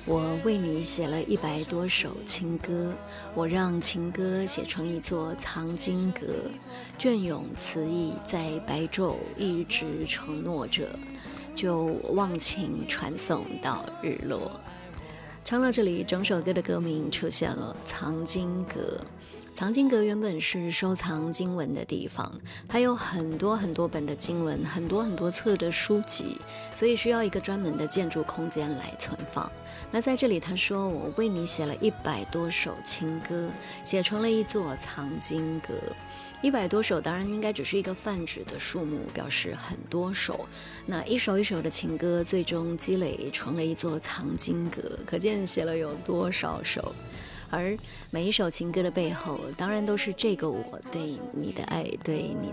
我为你写了100多首情歌，我让情歌写成一座藏经阁，隽永词意在白昼一直承诺着，就忘情传颂到日落。唱到这里，整首歌的歌名出现了藏经阁。藏经阁原本是收藏经文的地方，它有很多很多本的经文，很多很多册的书籍，所以需要一个专门的建筑空间来存放。那在这里他说，我为你写了100多首情歌，写成了一座藏经阁。100多首当然应该只是一个泛指的数目，表示很多首。那一首一首的情歌最终积累成了一座藏经阁，可见写了有多少首。而每一首情歌的背后，当然都是这个我对你的爱，对你